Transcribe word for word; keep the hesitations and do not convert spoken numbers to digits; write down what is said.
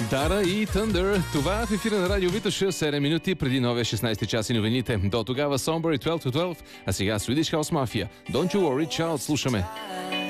Дара и Thunder. Това в ефира на Радио Витоша, седем минути преди новия шестнайсети час и новините. До тогава Somber и дванайсет до дванайсет, а сега Swedish House Mafia. Don't you worry, child, слушаме.